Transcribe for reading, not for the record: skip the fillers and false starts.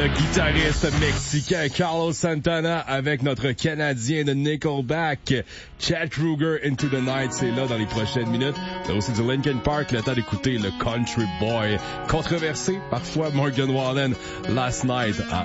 Le guitariste mexicain Carlos Santana avec notre Canadien de Nickelback, Chad Kroeger, Into the Night, c'est là dans les prochaines minutes. T'as aussi du Linkin Park, le temps d'écouter le Country Boy, controversé parfois Morgan Wallen, Last Night à